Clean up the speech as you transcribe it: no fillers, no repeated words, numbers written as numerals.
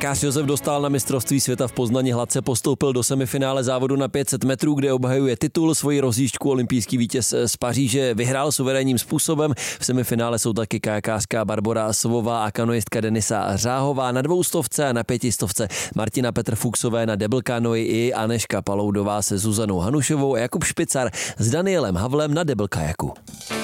Kajakář Josef Dostál na mistrovství světa v Poznani hladce postoupil do semifinále závodu na 500 metrů, kde obhajuje titul. Svoji rozjížďku olympijský vítěz z Paříže vyhrál suverénním způsobem. V semifinále jsou taky kajakářka Barbora Sovová a kanoistka Denisa Řáhová na 200 a na 500. Martina Petrfuchsové na double kanoi i Anežka Paloudová se Zuzanou Hanušovou a Jakub Špicar s Danielem Havlem na double kajaku.